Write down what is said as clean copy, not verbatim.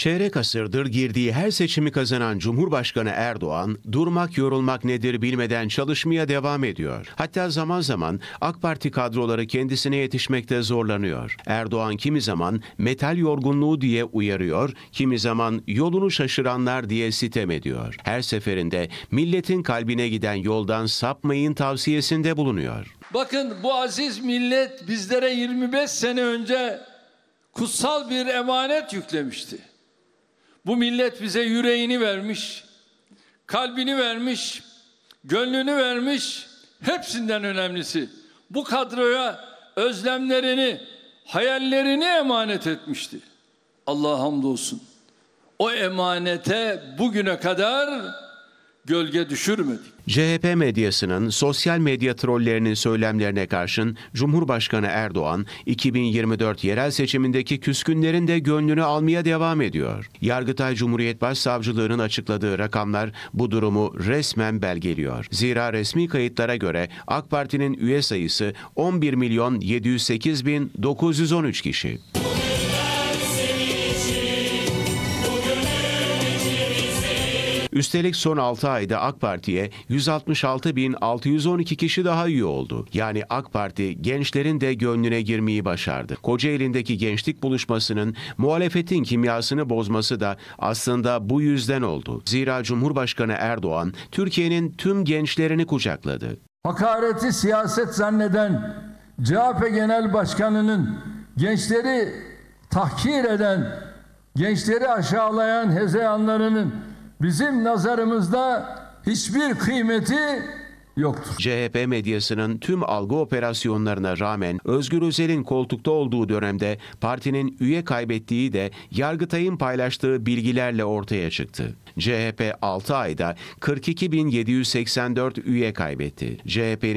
Çeyrek asırdır girdiği her seçimi kazanan Cumhurbaşkanı Erdoğan, durmak yorulmak nedir bilmeden çalışmaya devam ediyor. Hatta zaman zaman AK Parti kadroları kendisine yetişmekte zorlanıyor. Erdoğan kimi zaman metal yorgunluğu diye uyarıyor, kimi zaman yolunu şaşıranlar diye sitem ediyor. Her seferinde milletin kalbine giden yoldan sapmayın tavsiyesinde bulunuyor. Bakın, bu aziz millet bizlere 25 sene önce kutsal bir emanet yüklemişti. Bu millet bize yüreğini vermiş, kalbini vermiş, gönlünü vermiş. Hepsinden önemlisi, bu kadroya özlemlerini, hayallerini emanet etmişti. Allah'a hamdolsun. O emanete bugüne kadar gölge düşürmedik. CHP medyasının sosyal medya trollerinin söylemlerine karşın Cumhurbaşkanı Erdoğan, 2024 yerel seçimindeki küskünlerin de gönlünü almaya devam ediyor. Yargıtay Cumhuriyet Başsavcılığı'nın açıkladığı rakamlar bu durumu resmen belgeliyor. Zira resmi kayıtlara göre AK Parti'nin üye sayısı 11.708.913 kişi. Üstelik son 6 ayda AK Parti'ye 166.612 kişi daha üye oldu. Yani AK Parti gençlerin de gönlüne girmeyi başardı. Kocaeli'ndeki gençlik buluşmasının muhalefetin kimyasını bozması da aslında bu yüzden oldu. Zira Cumhurbaşkanı Erdoğan Türkiye'nin tüm gençlerini kucakladı. Hakareti siyaset zanneden CHP Genel Başkanı'nın gençleri tahkir eden, gençleri aşağılayan hezeyanlarının bizim nazarımızda hiçbir kıymeti yoktur. CHP medyasının tüm algı operasyonlarına rağmen Özgür Özel'in koltukta olduğu dönemde partinin üye kaybettiği de Yargıtay'ın paylaştığı bilgilerle ortaya çıktı. CHP 6 ayda 42.784 üye kaybetti. CHP'nin